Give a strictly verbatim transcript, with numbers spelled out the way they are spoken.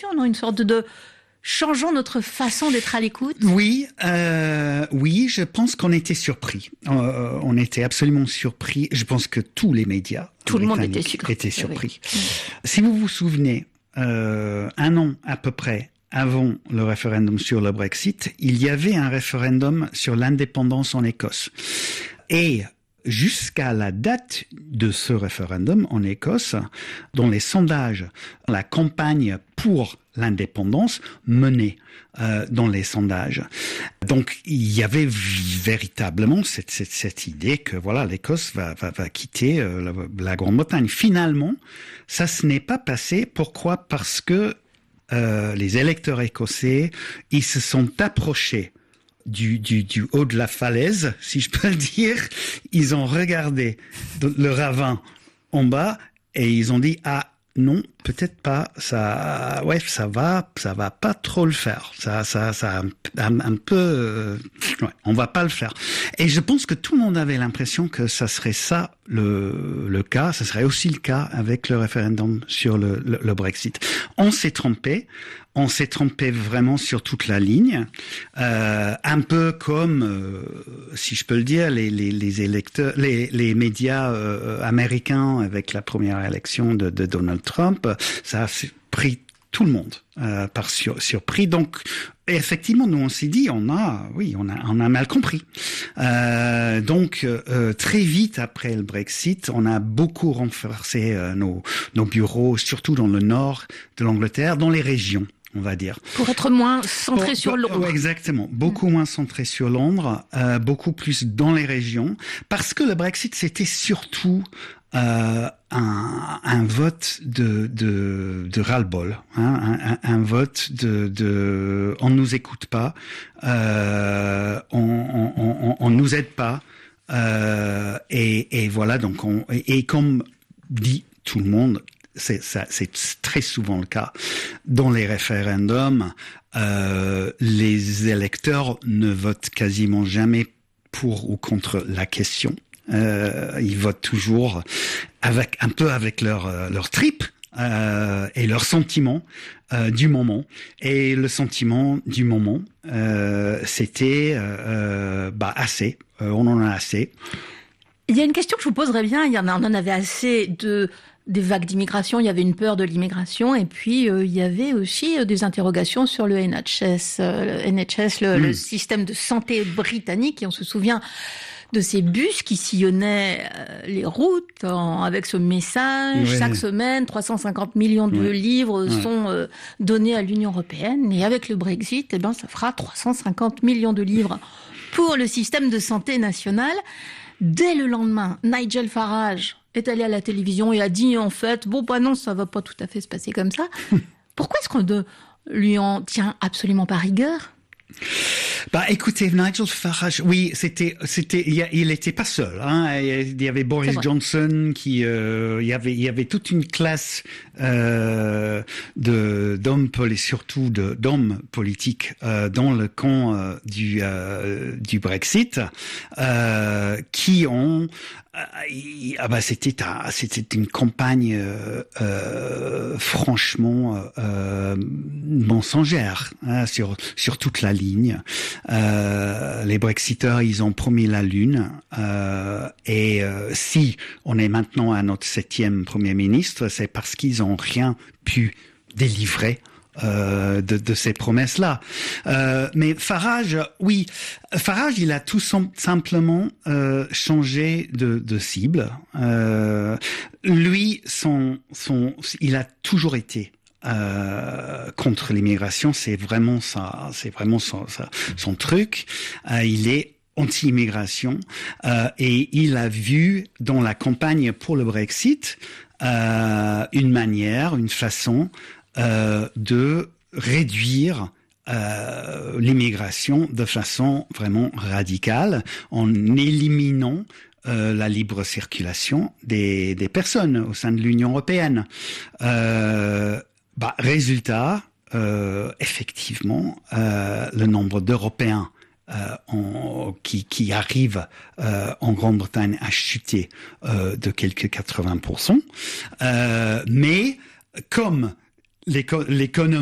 révolution, non, une sorte de changeant notre façon d'être à l'écoute. Oui, euh, oui, je pense qu'on était surpris. Euh, on était absolument surpris. Je pense que tous les médias, tout le monde était surpris. Étaient surpris. Oui. Si vous vous souvenez, euh, un an à peu près avant le référendum sur le Brexit, il y avait un référendum sur l'indépendance en Écosse. Et jusqu'à la date de ce référendum en Écosse, dans les sondages, la campagne pour l'indépendance menée euh, dans les sondages. Donc il y avait véritablement cette, cette, cette idée que voilà, l'Écosse va, va, va quitter euh, la, la Grande-Bretagne. Finalement, ça se n'est pas passé. Pourquoi ? Parce que euh, les électeurs écossais, ils se sont approchés Du, du, du haut de la falaise, si je peux le dire. Ils ont regardé le ravin en bas et ils ont dit ah non, peut-être pas, ça, ouais, ça va, ça va pas trop le faire. Ça, ça, ça, un, un peu, euh, ouais, on va pas le faire. Et je pense que tout le monde avait l'impression que ça serait ça le, le cas. Ça serait aussi le cas avec le référendum sur le, le, le Brexit. On s'est trompé. On s'est trompé vraiment sur toute la ligne, euh, un peu comme, euh, si je peux le dire, les, les, les électeurs, les, les médias euh, américains avec la première élection de, de Donald Trump, ça a pris tout le monde euh, par sur, surpris. Donc, effectivement, nous on s'est dit, on a, oui, on a, on a mal compris. Euh, donc, euh, très vite après le Brexit, on a beaucoup renforcé euh, nos, nos bureaux, surtout dans le nord de l'Angleterre, dans les régions, on va dire. Pour être moins centré pour, sur Londres. Pour, exactement. Beaucoup mmh. moins centré sur Londres, euh, beaucoup plus dans les régions. Parce que le Brexit, c'était surtout euh, un, un vote de, de, de ras-le-bol. Hein, un, un, un vote de, de on nous écoute pas, euh, on, on, on, on nous aide pas. Euh, et, et voilà, donc on, et, et comme dit tout le monde, c'est, ça, c'est très souvent le cas dans les référendums, euh, les électeurs ne votent quasiment jamais pour ou contre la question. Euh, ils votent toujours avec un peu avec leur leur tripes euh, et leurs sentiments euh, du moment. Et le sentiment du moment, euh, c'était euh, bah assez. Euh, on en a assez. Il y a une question que je vous poserais bien. Il y en a, on en avait assez de des vagues d'immigration, il y avait une peur de l'immigration, et puis euh, il y avait aussi euh, des interrogations sur le N H S, euh, le N H S, le, mmh. le système de santé britannique, et on se souvient de ces bus qui sillonnaient euh, les routes en, avec ce message, oui. Chaque semaine, trois cent cinquante millions de oui. livres oui. sont euh, donnés à l'Union européenne, et avec le Brexit, eh ben, ça fera trois cent cinquante millions de livres pour le système de santé national. Dès le lendemain, Nigel Farage est allé à la télévision et a dit en fait, bon bah non, ça va pas tout à fait se passer comme ça. Pourquoi est-ce qu'on ne lui en tient absolument pas rigueur ? Bah, écoutez, Nigel Farage, oui, c'était, c'était, il était pas seul, hein. Il y avait Boris Johnson qui, euh, il y avait, il y avait toute une classe euh, de d'hommes, et surtout de d'hommes politiques euh, dans le camp euh, du euh, du Brexit, euh, qui ont ah bah c'était c'était une campagne euh, euh, franchement euh, mensongère hein, sur sur toute la ligne. Euh, les Brexiteurs ils ont promis la lune euh, et euh, si on est maintenant à notre septième Premier ministre, c'est parce qu'ils ont rien pu délivrer. Euh, de, de ces promesses-là. Euh, mais Farage, oui, Farage, il a tout simplement euh, changé de, de cible. Euh, lui, son, son, il a toujours été euh, contre l'immigration. C'est vraiment ça, c'est vraiment son, son, son truc. Euh, il est anti-immigration euh, et il a vu dans la campagne pour le Brexit euh, une manière, une façon Euh, de réduire euh, l'immigration de façon vraiment radicale en éliminant euh, la libre circulation des, des personnes au sein de l'Union européenne. Euh, bah, résultat, euh, effectivement, euh, le nombre d'Européens Euh, en, qui, qui arrive euh, en Grande-Bretagne a chuté euh, de quelques quatre-vingts pour cent. Euh, mais comme l'éco- l'économie